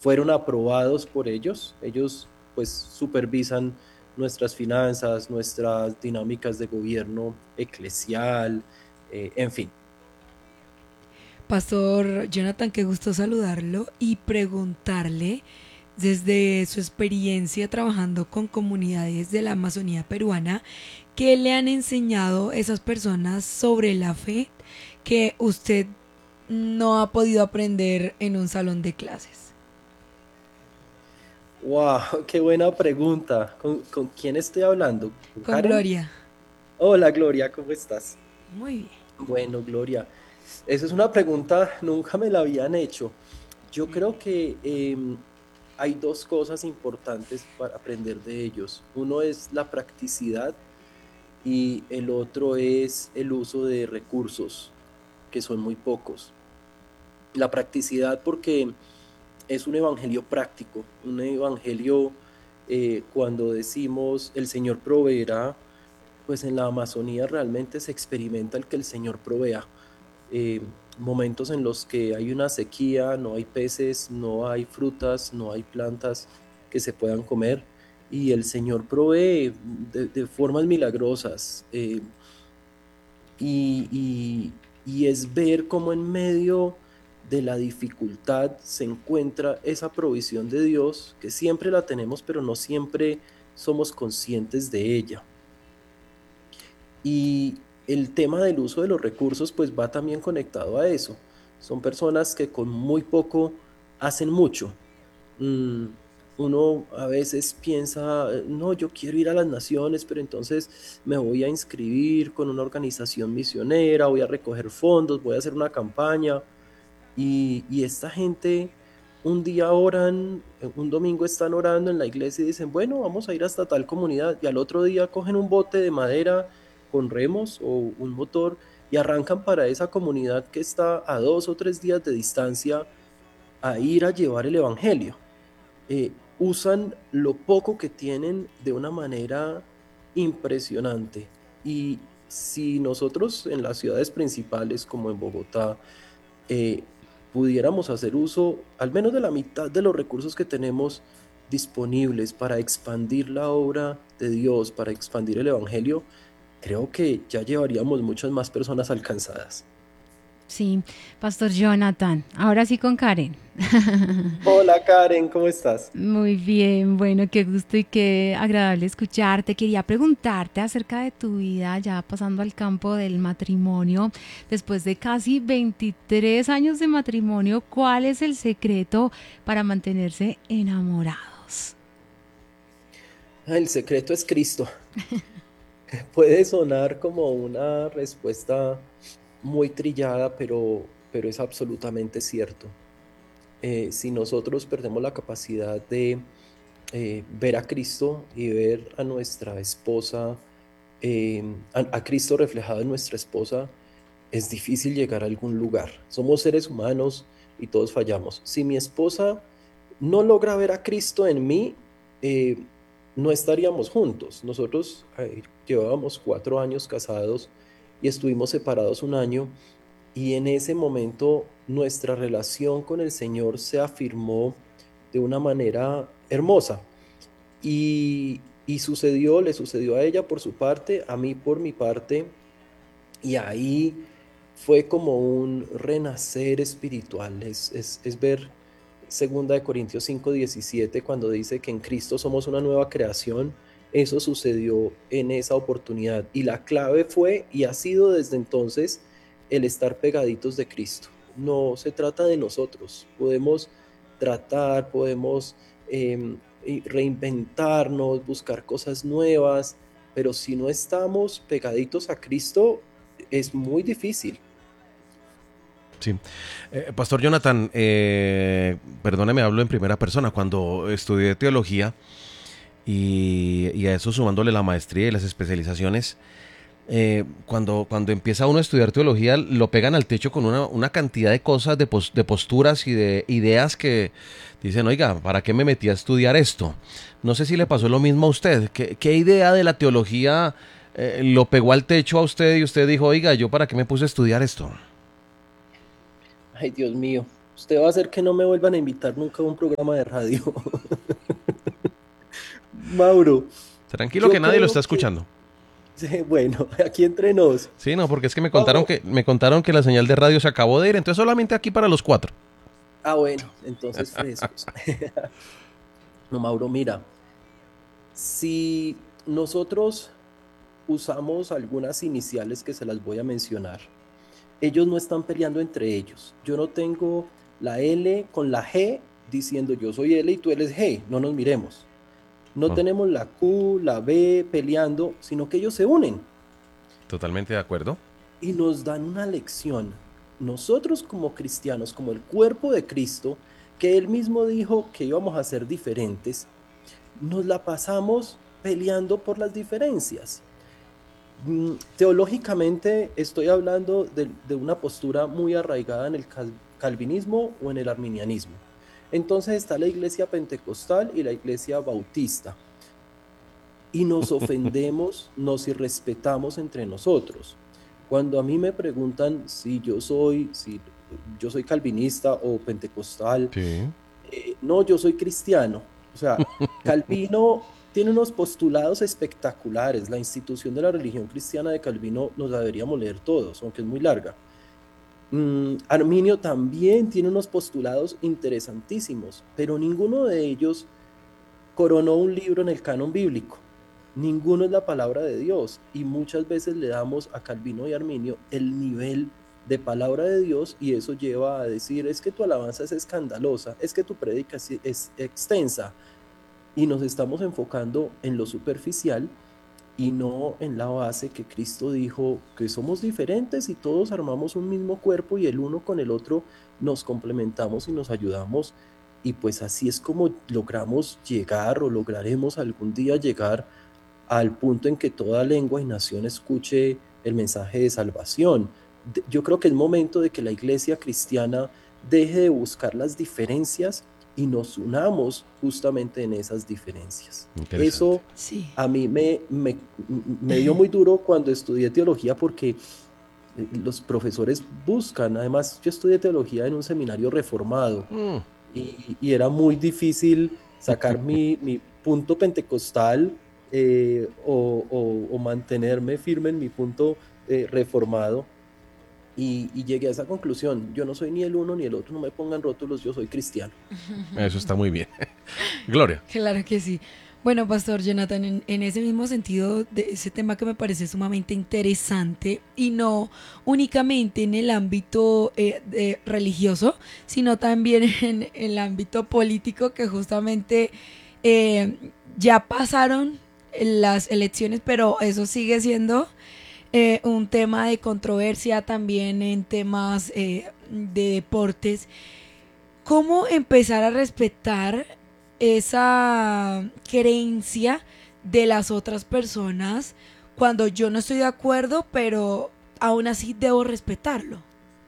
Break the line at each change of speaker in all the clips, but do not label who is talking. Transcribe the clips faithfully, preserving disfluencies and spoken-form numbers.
fueron aprobados por ellos. Ellos pues supervisan nuestras finanzas, nuestras dinámicas de gobierno eclesial, eh, en fin.
Pastor Jonathan, qué gusto saludarlo y preguntarle desde su experiencia trabajando con comunidades de la Amazonía peruana, ¿qué le han enseñado esas personas sobre la fe que usted no ha podido aprender en un salón de clases?
Wow, qué buena pregunta. ¿Con, con quién estoy hablando? ¿Con
Con
Karen?
Gloria.
Hola Gloria, ¿cómo estás?
Muy bien.
Bueno, Gloria, esa es una pregunta, nunca me la habían hecho. Yo creo que em, hay dos cosas importantes para aprender de ellos. Uno es la practicidad y el otro es el uso de recursos, que son muy pocos. La practicidad porque es un evangelio práctico, un evangelio eh, cuando decimos el Señor proveerá, pues en la Amazonía realmente se experimenta el que el Señor provea. Eh, Momentos en los que hay una sequía, no hay peces, no hay frutas, no hay plantas que se puedan comer y el Señor provee de, de formas milagrosas. Eh, y, y, y es ver cómo en medio de la dificultad se encuentra esa provisión de Dios, que siempre la tenemos, pero no siempre somos conscientes de ella. Y el tema del uso de los recursos, pues va también conectado a eso. Son personas que con muy poco hacen mucho. Mm, Uno a veces piensa, eh, no, yo quiero ir a las naciones, pero entonces me voy a inscribir con una organización misionera, voy a recoger fondos, voy a hacer una campaña. Y, y esta gente un día oran, eh, un domingo están orando en la iglesia y dicen, bueno, vamos a ir hasta tal comunidad. Y al otro día cogen un bote de madera con remos o un motor y arrancan para esa comunidad que está a dos o tres días de distancia a ir a llevar el evangelio. Eh, usan lo poco que tienen de una manera impresionante. Y si nosotros en las ciudades principales como en Bogotá, eh, pudiéramos hacer uso al menos de la mitad de los recursos que tenemos disponibles para expandir la obra de Dios, para expandir el Evangelio, creo que ya llevaríamos muchas más personas alcanzadas.
Sí, Pastor Jonathan. Ahora sí con Karen.
Hola Karen, ¿cómo estás?
Muy bien, bueno, qué gusto y qué agradable escucharte. Quería preguntarte acerca de tu vida, ya pasando al campo del matrimonio. Después de casi veintitrés años de matrimonio, ¿cuál es el secreto para mantenerse enamorados?
El secreto es Cristo. Puede sonar como una respuesta muy trillada, pero, pero es absolutamente cierto. Eh, si nosotros perdemos la capacidad de eh, ver a Cristo y ver a nuestra esposa, eh, a, a Cristo reflejado en nuestra esposa, es difícil llegar a algún lugar. Somos seres humanos y todos fallamos. Si mi esposa no logra ver a Cristo en mí, eh, no estaríamos juntos. Nosotros eh, llevábamos cuatro años casados y estuvimos separados un año y en ese momento nuestra relación con el Señor se afirmó de una manera hermosa. Y, y sucedió, le sucedió a ella por su parte, a mí por mi parte, y ahí fue como un renacer espiritual, es, es, es ver Segunda de Corintios cinco diecisiete cuando dice que en Cristo somos una nueva creación. Eso sucedió en esa oportunidad y la clave fue y ha sido desde entonces el estar pegaditos de Cristo. No se trata de nosotros, podemos tratar, podemos eh, reinventarnos, buscar cosas nuevas, pero si no estamos pegaditos a Cristo, es muy difícil.
Sí. Eh, Pastor Jonathan, eh, perdóneme, hablo en primera persona. Cuando estudié teología y, y a eso sumándole la maestría y las especializaciones, eh, cuando, cuando empieza uno a estudiar teología, lo pegan al techo con una, una cantidad de cosas, de, pos, de posturas y de ideas que dicen, oiga, ¿para qué me metí a estudiar esto? No sé si le pasó lo mismo a usted. ¿Qué, qué idea de la teología eh, lo pegó al techo a usted y usted dijo, oiga, ¿yo para qué me puse a estudiar esto?
Ay, Dios mío. Usted va a hacer que no me vuelvan a invitar nunca a un programa de radio. Mauro,
Tranquilo que
yo
nadie lo está
creo que,
escuchando.
sí, bueno, aquí entre nos.
Sí, no, porque es que me contaron
Vamos.
que me contaron que la señal de radio se acabó de ir, entonces solamente aquí para los cuatro.
Ah, bueno, entonces frescos. No, Mauro, mira, si nosotros usamos algunas iniciales que se las voy a mencionar, ellos no están peleando entre ellos. Yo no tengo la L con la G diciendo yo soy L y tú eres G, no nos miremos. No
No,
tenemos la Q, la B peleando, sino que ellos se unen
totalmente de acuerdo.
y nos dan una lección. Nosotros como cristianos, como el cuerpo de Cristo, que Él mismo dijo que íbamos a ser diferentes, nos la pasamos peleando por las diferencias. Mm, Teológicamente estoy hablando de, de una postura muy arraigada en el cal- calvinismo o en el arminianismo. Entonces está la iglesia pentecostal y la iglesia bautista. Y nos ofendemos, nos irrespetamos entre nosotros. Cuando a mí me preguntan si yo soy, si yo soy calvinista o pentecostal,
Sí.
eh, no, yo soy cristiano. O sea, Calvino tiene unos postulados espectaculares. La institución de la religión cristiana de Calvino nos la deberíamos leer todos, aunque es muy larga. Mm, Arminio también tiene unos postulados interesantísimos, pero ninguno de ellos coronó un libro en el canon bíblico. Ninguno es la palabra de Dios y muchas veces le damos a Calvino y Arminio el nivel de palabra de Dios y eso lleva a decir es que tu alabanza es escandalosa, es que tu prédica es, es extensa y nos estamos enfocando en lo superficial y no en la base que Cristo dijo que somos diferentes y todos armamos un mismo cuerpo y el uno con el otro nos complementamos y nos ayudamos y pues así es como logramos llegar o lograremos algún día llegar al punto en que toda lengua y nación escuche el mensaje de salvación. De- Yo creo que es momento de que la iglesia cristiana deje de buscar las diferencias y nos unamos justamente en esas diferencias.
Interesante.
Eso
Sí.
a mí me, me, me dio muy duro cuando estudié teología porque eh, los profesores buscan, además yo estudié teología en un seminario reformado
Mm,
y, y era muy difícil sacar mi, mi punto pentecostal eh, o, o- o mantenerme firme en mi punto eh, reformado. Y, y llegué a esa conclusión, yo no soy ni el uno ni el otro, no me pongan rótulos, yo soy cristiano.
eso está muy bien. Gloria.
Claro que sí. Bueno, Pastor Jonathan, en, en ese mismo sentido, de ese tema que me parece sumamente interesante y no únicamente en el ámbito eh, de- religioso, sino también en el ámbito político, que justamente eh, ya pasaron las elecciones, pero eso sigue siendo eh, un tema de controversia también en temas eh, de deportes. ¿Cómo empezar a respetar esa creencia de las otras personas cuando yo no estoy de acuerdo, pero aún así debo respetarlo?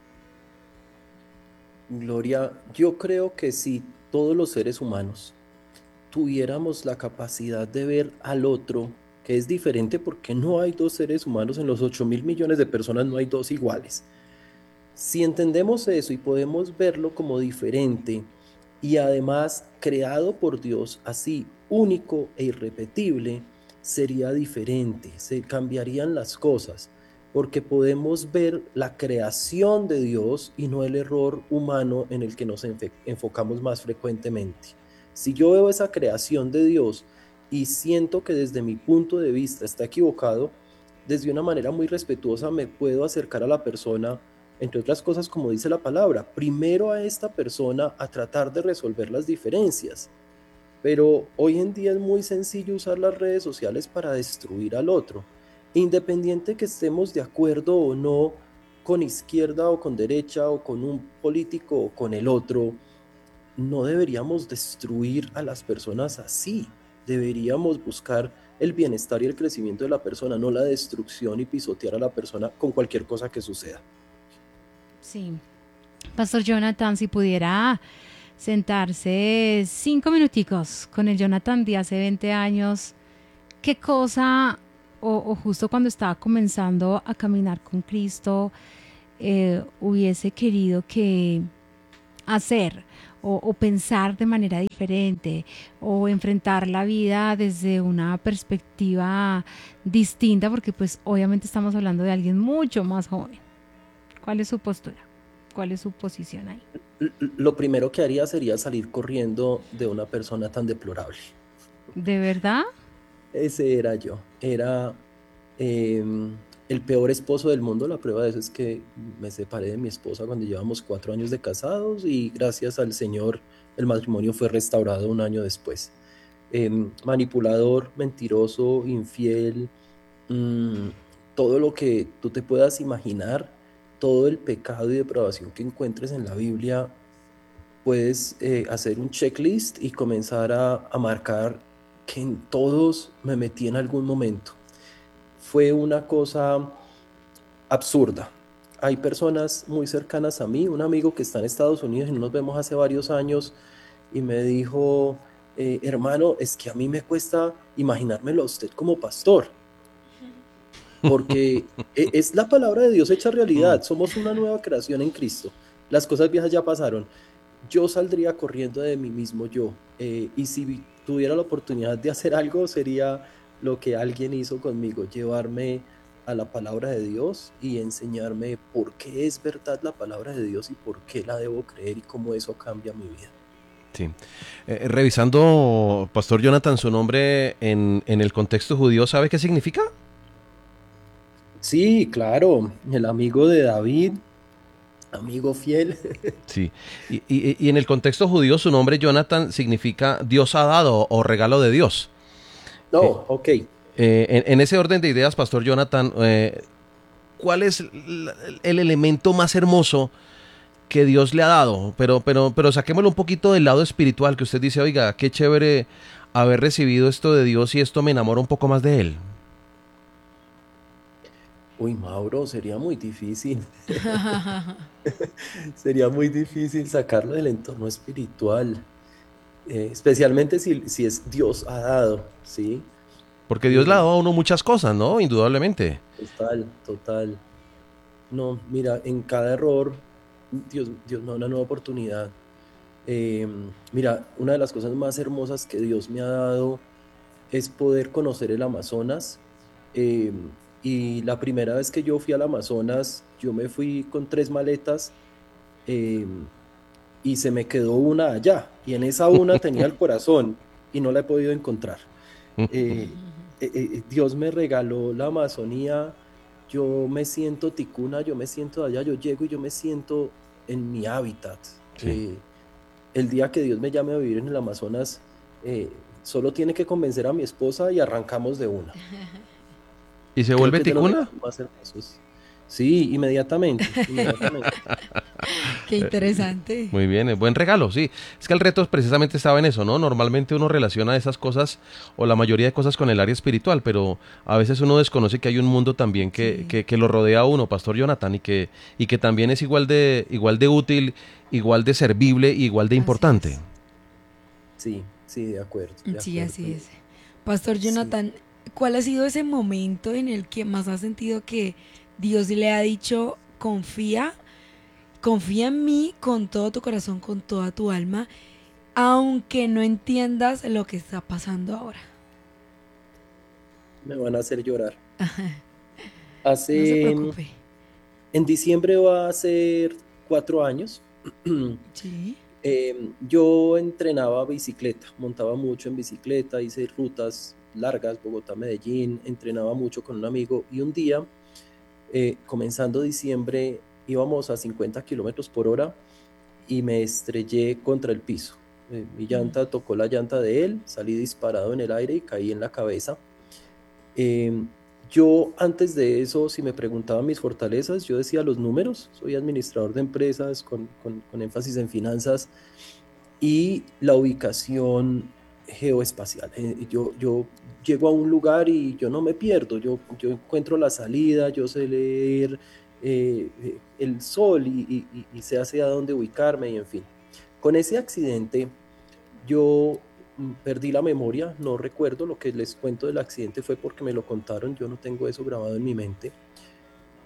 Gloria, yo creo que si todos los seres humanos tuviéramos la capacidad de ver al otro, que es diferente porque no hay dos seres humanos en los ocho mil millones de personas, no hay dos iguales. Si entendemos eso y podemos verlo como diferente y además creado por Dios así, único e irrepetible, sería diferente, se cambiarían las cosas, porque podemos ver la creación de Dios y no el error humano en el que nos enfe- enfocamos más frecuentemente. Si yo veo esa creación de Dios y siento que desde mi punto de vista está equivocado, desde una manera muy respetuosa me puedo acercar a la persona, entre otras cosas, como dice la palabra, primero a esta persona a tratar de resolver las diferencias. Pero hoy en día es muy sencillo usar las redes sociales para destruir al otro. Independiente que estemos de acuerdo o no con izquierda o con derecha o con un político o con el otro, no deberíamos destruir a las personas así. Deberíamos buscar el bienestar y el crecimiento de la persona, no la destrucción y pisotear a la persona con cualquier cosa que suceda.
Sí. Pastor Jonathan, si pudiera sentarse cinco minuticos con el Jonathan de hace veinte años, ¿qué cosa, o, o justo cuando estaba comenzando a caminar con Cristo, eh, hubiese querido que hacer o, o pensar de manera diferente o enfrentar la vida desde una perspectiva distinta, porque pues obviamente estamos hablando de alguien mucho más joven. ¿Cuál es su postura? ¿Cuál es su posición ahí?
L- Lo primero que haría sería salir corriendo de una persona tan deplorable.
¿De verdad?
Ese era yo. Era em, el peor esposo del mundo. La prueba de eso es que me separé de mi esposa cuando llevamos cuatro años de casados y gracias al Señor el matrimonio fue restaurado un año después. Em, manipulador, mentiroso, infiel, mm, todo lo que tú te puedas imaginar, todo el pecado y depravación que encuentres en la Biblia, puedes eh, hacer un checklist y comenzar a, a marcar que en todos me metí en algún momento. Fue una cosa absurda. Hay personas muy cercanas a mí, un amigo que está en Estados Unidos y no nos vemos hace varios años y me dijo, eh, hermano, es que a mí me cuesta imaginármelo a usted como pastor, porque e- es la palabra de Dios hecha
Mm.
realidad, somos una nueva creación en Cristo, las cosas viejas ya pasaron. Yo saldría corriendo de mí mismo yo, eh, y si vi- tuviera la oportunidad de hacer algo, sería lo que alguien hizo conmigo, llevarme a la palabra de Dios y enseñarme por qué es verdad la palabra de Dios y por qué la debo creer y cómo eso cambia mi vida.
Sí. Eh, revisando, Pastor Jonathan, su nombre en, en el contexto judío, ¿sabe qué significa?
Sí, claro, el amigo de David, amigo fiel.
Sí. Y, y- y en el contexto judío, su nombre Jonathan significa Dios ha dado o regalo de Dios.
No,
Eh,
ok.
eh, en, en ese orden de ideas, Pastor Jonathan, eh, ¿cuál es la- el elemento más hermoso que Dios le ha dado? Pero, pero, pero saquémoslo un poquito del lado espiritual, que usted dice, oiga, qué chévere haber recibido esto de Dios y esto me enamora un poco más de Él.
Uy, Mauro, sería muy difícil. Sería muy difícil sacarlo del entorno espiritual, eh, especialmente si, si es Dios ha dado, ¿sí?
Porque Dios le ha
Eh,
dado a uno muchas cosas, ¿no? Indudablemente.
total, total. No, mira, en cada error, Dios, Dios me da una nueva oportunidad. Eh, Mira, una de las cosas más hermosas que Dios me ha dado es poder conocer el Amazonas. Eh, y la primera vez que yo fui al Amazonas, yo me fui con tres maletas. eh, y se me quedó una allá, y en esa una tenía el corazón y no la he podido encontrar. Eh, eh, eh, Dios me regaló la Amazonía, yo me siento ticuna, yo me siento allá, yo llego y yo me siento en mi hábitat.
Sí.
Eh, el día que Dios me llame a vivir en el Amazonas, eh, solo tiene que convencer a mi esposa y arrancamos de una.
¿Y se
Creo
vuelve
que es de los
ticuna?
regalos más hermosos. Sí, inmediatamente, inmediatamente.
Qué interesante.
Muy bien, es buen regalo, sí. Es que el reto precisamente estaba en eso, ¿no? Normalmente uno relaciona esas cosas o la mayoría de cosas con el área espiritual, pero a veces uno desconoce que hay un mundo también que,
Sí,
que, que lo rodea a uno, Pastor Jonathan, y que, y que también es igual de, igual de útil, igual de servible y igual de
así
importante.
es.
Sí, sí, de acuerdo, de
Sí,
acuerdo.
así es. Pastor
Sí.
Jonathan, ¿cuál ha sido ese momento en el que más has sentido que Dios le ha dicho, confía, confía en mí con todo tu corazón, con toda tu alma, aunque no entiendas lo que está pasando ahora?
Me van a hacer llorar.
No se
Hace, mm,
preocupe.
en diciembre va a ser cuatro años.
Sí.
Em, yo entrenaba bicicleta, montaba mucho en bicicleta, hice rutas largas, Bogotá-Medellín, entrenaba mucho con un amigo y un día, eh, comenzando diciembre, íbamos a cincuenta kilómetros por hora y me estrellé contra el piso. Eh, mi llanta tocó la llanta de él, salí disparado en el aire y caí en la cabeza. Em, yo antes de eso, si me preguntaban mis fortalezas, yo decía los números, soy administrador de empresas con, con- con énfasis en finanzas y la ubicación geoespacial. Eh, yo, yo llego a un lugar y yo no me pierdo, yo, yo encuentro la salida, yo sé leer eh, eh, el sol y, y, y- y sé hacia dónde ubicarme y en fin. Con ese accidente yo mm, perdí la memoria, no recuerdo, lo que les cuento del accidente fue porque me lo contaron, yo no tengo eso grabado en mi mente.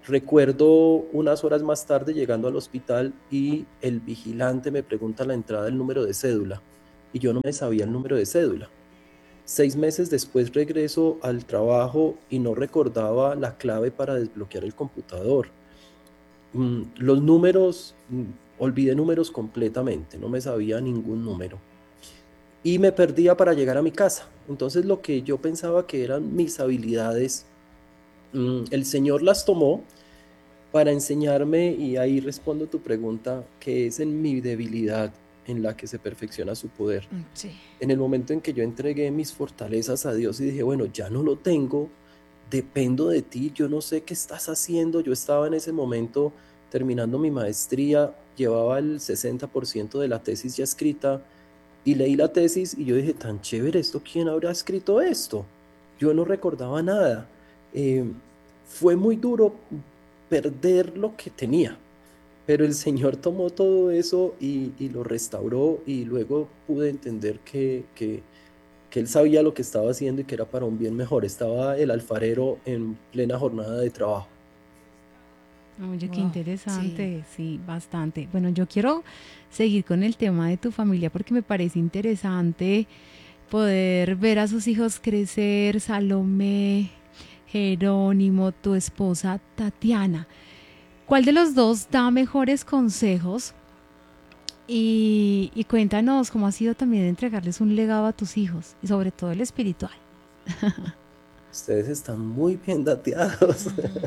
Recuerdo unas horas más tarde llegando al hospital y el vigilante me pregunta a la entrada el número de cédula y yo no me sabía el número de cédula. Seis meses después regreso al trabajo y no recordaba la clave para desbloquear el computador. Mm, los números, mm, olvidé números completamente, no me sabía ningún número. Y me perdía para llegar a mi casa. Entonces lo que yo pensaba que eran mis habilidades, mm, el Señor las tomó para enseñarme, y ahí respondo tu pregunta, que es en mi debilidad en la que se perfecciona su poder.
Mm, Sí.
En el momento en que yo entregué mis fortalezas a Dios y dije, bueno, ya no lo tengo, dependo de ti, yo no sé qué estás haciendo. Yo estaba en ese momento terminando mi maestría, llevaba el sesenta por ciento de la tesis ya escrita y leí la tesis y yo dije, tan chévere esto, ¿quién habrá escrito esto? Yo no recordaba nada. Eh, fue muy duro perder lo que tenía, pero el Señor tomó todo eso y, y lo restauró, y luego pude entender que, que, que Él sabía lo que estaba haciendo y que era para un bien mejor. Estaba el alfarero en plena jornada de trabajo.
Oye, qué
Wow, sí.
interesante, sí, bastante. Bueno, yo quiero seguir con el tema de tu familia porque me parece interesante poder ver a sus hijos crecer, Salomé, Jerónimo, tu esposa Tatiana. ¿Cuál de los dos da mejores consejos? Y, y cuéntanos cómo ha sido también entregarles un legado a tus hijos y sobre todo el espiritual.
Ustedes están muy bien dateados.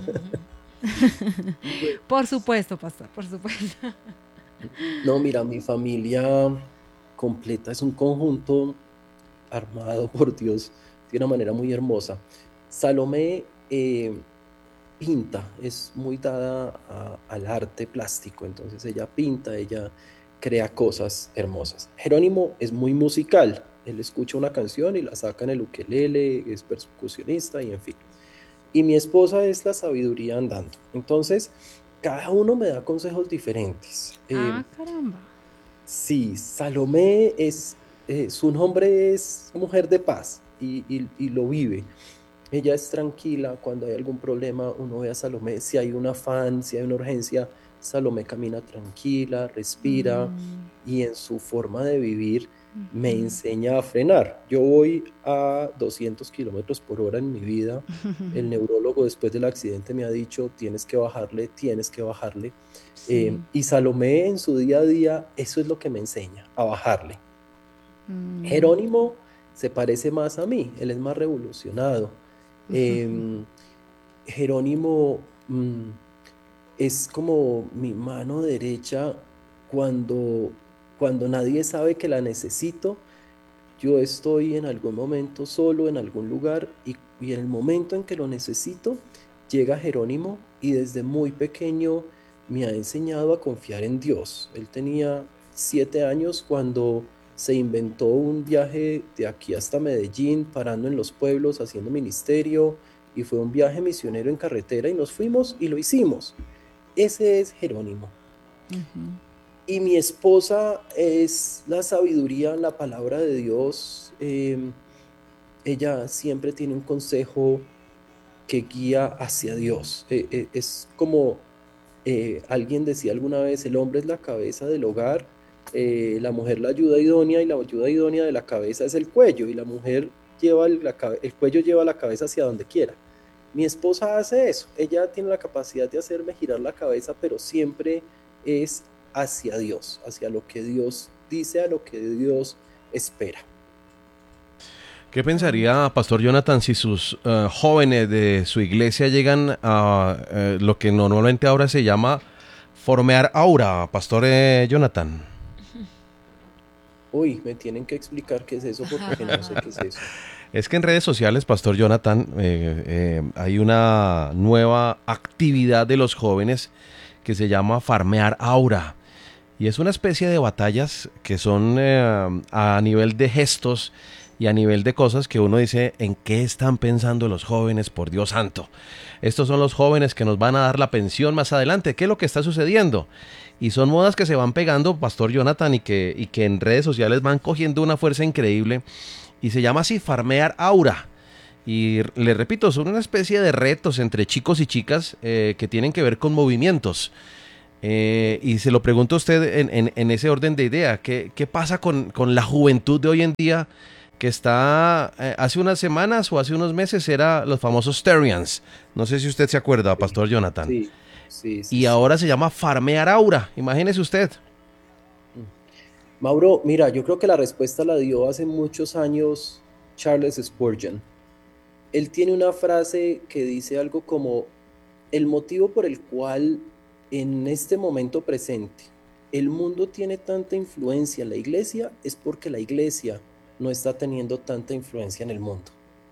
Bueno,
Por supuesto, pastor, por supuesto.
no, mira, mi familia completa es un conjunto armado por Dios de una manera muy hermosa. Salomé eh, pinta, es muy dada a- al arte plástico, entonces ella pinta, ella crea cosas hermosas. Jerónimo es muy musical, él escucha una canción y la saca en el ukelele, es percusionista y en fin. Y mi esposa es la sabiduría andando. Entonces, cada uno me da consejos diferentes. Eh,
Ah, caramba.
Sí, Salomé es, eh, su nombre es mujer de paz, y, y- y lo vive. Ella es tranquila cuando hay algún problema, uno ve a Salomé, si hay un afán, si hay una urgencia, Salomé camina tranquila, respira,
Mm,
y en su forma de vivir me
ujú.
enseña a frenar. Yo voy a doscientos kilómetros por hora en mi vida. El neurólogo después del accidente me ha dicho, tienes que bajarle, tienes que bajarle. Eh,
Sí.
y Salomé en su día a día, eso es lo que me enseña, a bajarle.
Mm,
Jerónimo se parece más a mí, él es más revolucionado. Em, Jerónimo mm, es como mi mano derecha cuando, cuando nadie sabe que la necesito. Yo estoy en algún momento solo en algún lugar, y, y en el momento en que lo necesito, llega Jerónimo y desde muy pequeño me ha enseñado a confiar en Dios. Él tenía siete años cuando se inventó un viaje de aquí hasta Medellín, parando en los pueblos, haciendo ministerio, y fue un viaje misionero en carretera y nos fuimos y lo hicimos. Ese es Jerónimo.
ujú.
Y mi esposa es la sabiduría, la palabra de Dios. Em, ella siempre tiene un consejo que guía hacia Dios. Eh, eh, es como eh, alguien decía alguna vez, el hombre es la cabeza del hogar, eh, la mujer la ayuda idónea, y la ayuda idónea de la cabeza es el cuello, y la mujer lleva el, la cabe- el cuello lleva la cabeza hacia donde quiera. Mi esposa hace eso, ella tiene la capacidad de hacerme girar la cabeza, pero siempre es hacia Dios, hacia lo que Dios dice, a lo que Dios espera.
¿Qué
Wow.
pensaría Pastor Jonathan si sus eh, jóvenes de su iglesia llegan a eh, lo que normalmente ahora se llama formear aura, Pastor eh, Jonathan?
Uy, me tienen que explicar qué es eso porque no sé qué es eso.
Es que en redes sociales, Pastor Jonathan, eh, eh, hay una nueva actividad de los jóvenes que se llama farmear aura. Y es una especie de batallas que son eh, a nivel de gestos y a nivel de cosas que uno dice, ¿en qué están pensando los jóvenes? Por Dios santo. Estos son los jóvenes que nos van a dar la pensión más adelante. ¿Qué es lo que está sucediendo? Y son modas que se van pegando, Pastor Jonathan, y que, y que en redes sociales van cogiendo una fuerza increíble. Y se llama así, farmear aura. Y le repito, son una especie de retos entre chicos y chicas eh, que tienen que ver con movimientos. Eh, y se lo pregunto a usted en, en, en ese orden de idea, ¿qué, qué pasa con, con la juventud de hoy en día que está, eh, hace unas semanas o hace unos meses era los famosos Terians? No sé si usted se acuerda,
Sí,
Pastor Jonathan.
sí, sí, sí,
Y
sí.
ahora se llama Farmear Aura, imagínese usted.
Mm. Mauro, mira, yo creo que la respuesta la dio hace muchos años Charles Spurgeon. Él tiene una frase que dice algo como, el motivo por el cual en este momento presente el mundo tiene tanta influencia en la iglesia es porque la iglesia no está teniendo tanta influencia en el mundo.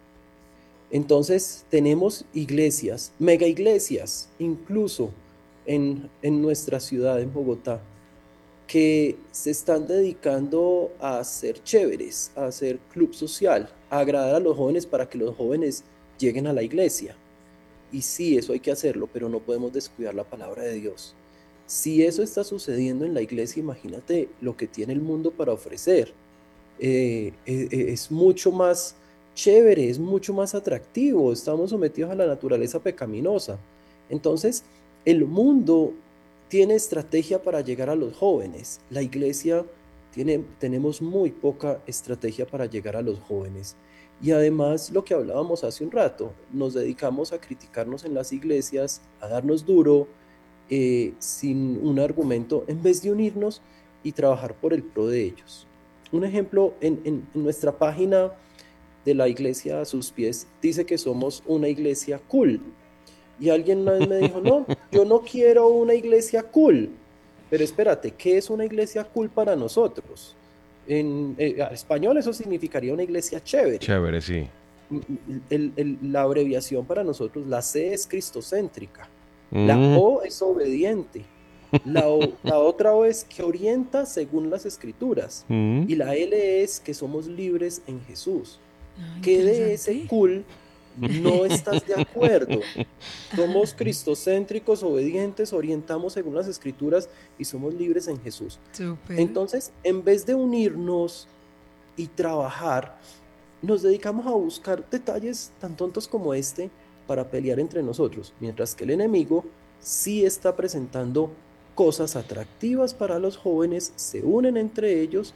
Entonces tenemos iglesias, mega iglesias, incluso en, en nuestra ciudad, en Bogotá, que se están dedicando a ser chéveres, a hacer club social, a agradar a los jóvenes para que los jóvenes lleguen a la iglesia. Y sí, eso hay que hacerlo, pero no podemos descuidar la palabra de Dios. Si eso está sucediendo en la iglesia, imagínate lo que tiene el mundo para ofrecer. Eh, eh, eh, es mucho más chévere, es mucho más atractivo. Estamos sometidos a la naturaleza pecaminosa. Entonces, el mundo tiene estrategia para llegar a los jóvenes. La iglesia tiene, tenemos muy poca estrategia para llegar a los jóvenes. Y además, lo que hablábamos hace un rato, nos dedicamos a criticarnos en las iglesias, a darnos duro, eh, sin un argumento, en vez de unirnos y trabajar por el pro de ellos. Un ejemplo, en, en, en nuestra página de la iglesia a sus pies, dice que somos una iglesia cool. Y alguien una vez me dijo, no, yo no quiero una iglesia cool. Pero espérate, ¿qué es una iglesia cool para nosotros? En eh, español eso significaría una iglesia chévere.
Chévere, sí.
El, el, la abreviación para nosotros, la C es cristocéntrica, la
Mm,
O es obediente, la, o, la otra O es que orienta según las escrituras
mm.
y la L es que somos libres en Jesús.
Ah,
¿Qué de ese
interesante.
cool no estás de acuerdo? Somos cristocéntricos, obedientes, orientamos según las escrituras y somos libres en Jesús.
Súper.
Entonces, en vez de unirnos y trabajar, nos dedicamos a buscar detalles tan tontos como este para pelear entre nosotros, mientras que el enemigo sí está presentando cosas atractivas para los jóvenes, se unen entre ellos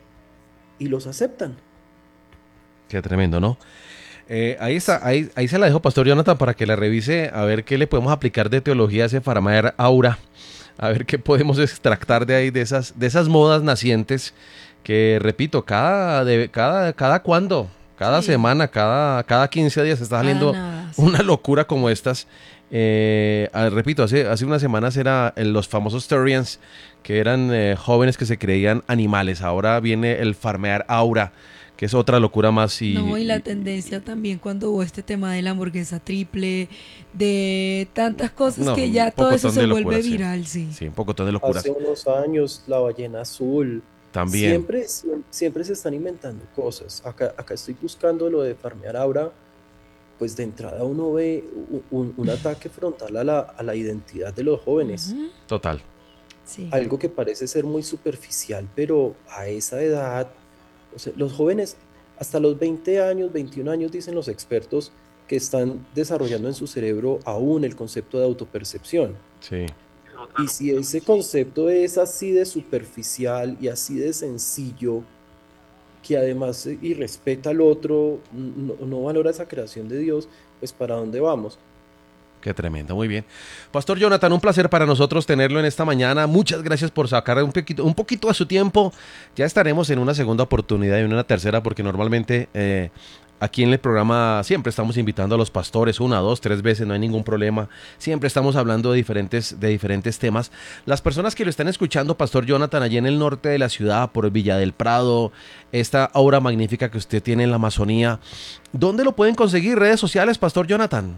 y los aceptan.
Qué tremendo, ¿no? Eh, ahí está, ahí, ahí se la dejo, Pastor Jonathan, para que la revise, a ver qué le podemos aplicar de teología a ese Farmear Aura, a ver qué podemos extractar de ahí, de esas, de esas modas nacientes, que repito, cada, de, cada, cada cuándo, cada
Sí,
semana, cada, cada quince días está
para
saliendo
nada,
una
sí.
locura como estas. Eh, ah, repito, hace, hace unas semanas era el- los famosos Turians, que eran eh, jóvenes que se creían animales. Ahora viene el Farmear Aura, que es otra locura más y,
No, y la
y-
tendencia también cuando hubo este tema de la hamburguesa triple, de tantas cosas
no,
que
un
ya todo eso
pocotón
se
de
vuelve
locuras, sí.
viral, sí.
Sí, un pocotón de
Hace
locuras.
unos años, la ballena azul,
También.
siempre, siem- siempre se están inventando cosas. Acá, acá estoy buscando lo de farmear ahora, pues de entrada uno ve u- un, un ataque frontal a la, a la identidad de los jóvenes.
Ujú,
Total.
sí.
Algo que parece ser muy superficial, pero a esa edad, o sea, los jóvenes, hasta los veinte años, veintiún años, dicen los expertos, que están desarrollando en su cerebro aún el concepto de autopercepción.
Sí.
Y si ese concepto es así de superficial y así de sencillo, que además eh, irrespeta al otro, no, no valora esa creación de Dios, pues ¿para dónde vamos?
Qué tremendo, muy bien. Pastor Jonathan, un placer para nosotros tenerlo en esta mañana. Muchas gracias por sacar un poquito, un poquito de su tiempo. Ya estaremos en una segunda oportunidad y en una tercera, porque normalmente eh, aquí en el programa siempre estamos invitando a los pastores una, dos, tres veces, no hay ningún problema. Siempre estamos hablando de diferentes, de diferentes temas. Las personas que lo están escuchando, Pastor Jonathan, allí en el norte de la ciudad, por Villa del Prado, esta obra magnífica que usted tiene en la Amazonía, ¿dónde lo pueden conseguir? Redes sociales, Pastor Jonathan.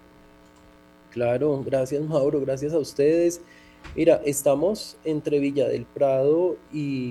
Claro, gracias Mauro, gracias a ustedes. Mira, estamos entre Villa del Prado y,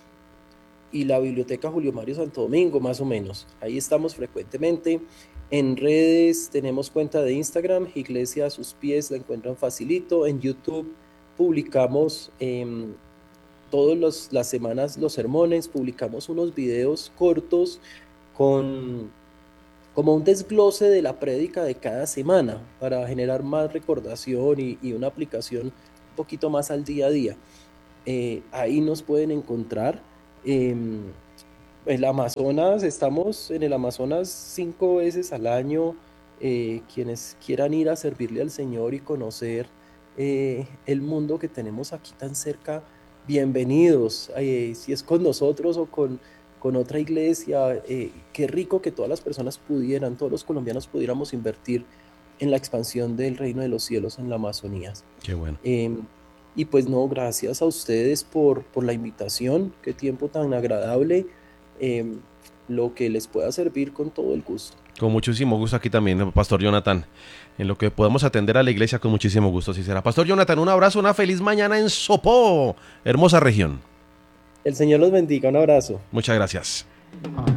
y la Biblioteca Julio Mario Santo Domingo, más o menos. Ahí estamos frecuentemente. En redes tenemos cuenta de Instagram, Iglesia a sus pies, la encuentran facilito. En YouTube publicamos em, todas los- las semanas los sermones, publicamos unos videos cortos con como un desglose de la prédica de cada semana para generar más recordación y, y una aplicación un poquito más al día a día. Eh, ahí nos pueden encontrar. Eh, el Amazonas, estamos en el Amazonas cinco veces al año. Eh, quienes quieran ir a servirle al Señor y conocer eh, el mundo que tenemos aquí tan cerca, bienvenidos. Eh, si es con nosotros o con, con otra iglesia, eh, qué rico que todas las personas pudieran, todos los colombianos pudiéramos invertir en la expansión del reino de los cielos en la Amazonía.
Qué bueno.
Eh, y pues no, gracias a ustedes por, por la invitación, qué tiempo tan agradable, eh, lo que les pueda servir con todo el gusto.
Con muchísimo gusto aquí también, Pastor Jonathan, en lo que podamos atender a la iglesia con muchísimo gusto, si será. Pastor Jonathan, un abrazo, una feliz mañana en Sopó, hermosa región.
El Señor los bendiga, un abrazo.
Muchas gracias.